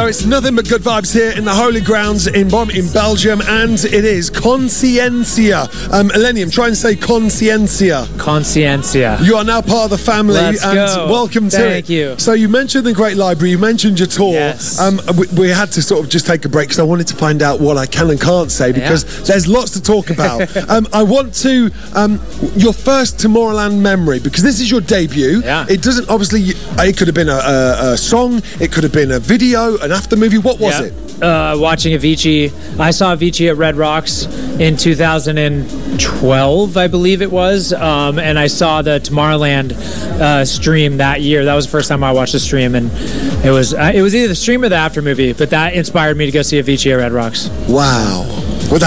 It's nothing but good vibes here in the Holy Grounds in Bonn, in Belgium, and it is Consciencia. Elenium, try and say Consciencia. Consciencia. You are now part of the family. Let's and go. Welcome to it. Thank you. So you mentioned the Great Library, you mentioned your tour. Yes. We had to sort of just take a break because I wanted to find out what I can and can't say because there's lots to talk about. I want to, your first Tomorrowland memory, because this is your debut. Yeah. It doesn't, obviously, it could have been a song, it could have been a video, an after movie. What was it? Watching Avicii. I saw Avicii at Red Rocks in 2012, I believe it was, and I saw the Tomorrowland stream that year. That was the first time I watched the stream, and it was either the stream or the after movie, but that inspired me to go see Avicii at Red Rocks. Wow.